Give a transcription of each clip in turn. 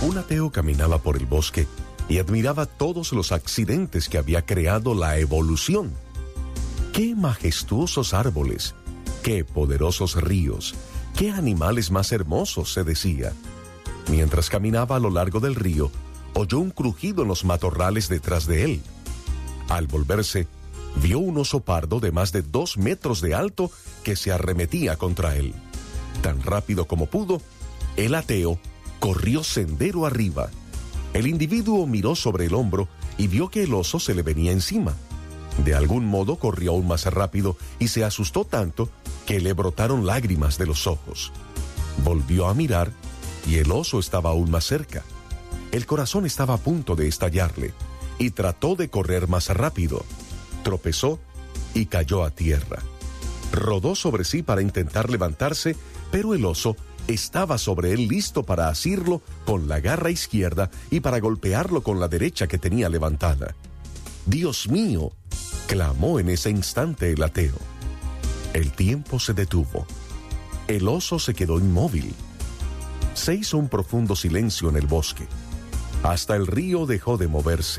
Un ateo caminaba por el bosque y admiraba todos los accidentes que había creado la evolución. ¡Qué majestuosos árboles! ¡Qué poderosos ríos! ¡Qué animales más hermosos!, se decía. Mientras caminaba a lo largo del río, oyó un crujido en los matorrales detrás de él. Al volverse, vio un oso pardo de más de 2 metros de alto que se arremetía contra él. Tan rápido como pudo, el ateo corrió sendero arriba. El individuo miró sobre el hombro y vio que el oso se le venía encima. De algún modo corrió aún más rápido y se asustó tanto que le brotaron lágrimas de los ojos. Volvió a mirar y el oso estaba aún más cerca. El corazón estaba a punto de estallarle y trató de correr más rápido. Tropezó y cayó a tierra. Rodó sobre sí para intentar levantarse, pero el oso estaba sobre él listo para asirlo con la garra izquierda y para golpearlo con la derecha que tenía levantada. ¡Dios mío!, clamó en ese instante el ateo. El tiempo se detuvo. El oso se quedó inmóvil. Se hizo un profundo silencio en el bosque. Hasta el río dejó de moverse.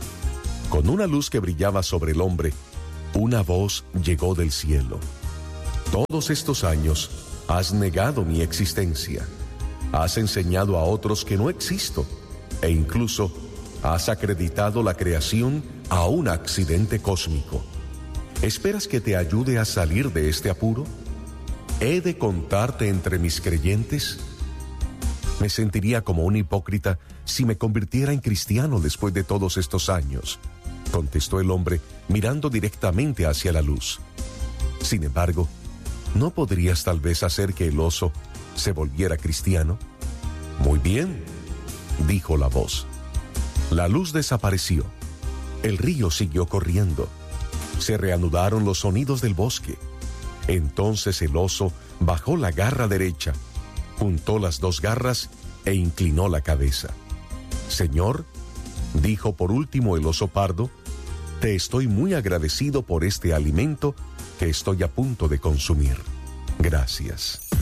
Con una luz que brillaba sobre el hombre, una voz llegó del cielo. Todos estos años has negado mi existencia. Has enseñado a otros que no existo e incluso has acreditado la creación a un accidente cósmico. ¿Esperas que te ayude a salir de este apuro? ¿He de contarte entre mis creyentes? Me sentiría como un hipócrita si me convirtiera en cristiano después de todos estos años, contestó el hombre mirando directamente hacia la luz. Sin embargo, ¿no podrías tal vez hacer que el oso se volviera cristiano? Muy bien, dijo la voz. La luz desapareció. El río siguió corriendo. Se reanudaron los sonidos del bosque. Entonces el oso bajó la garra derecha, juntó las 2 garras e inclinó la cabeza. Señor, dijo por último el oso pardo, te estoy muy agradecido por este alimento que estoy a punto de consumir. Gracias.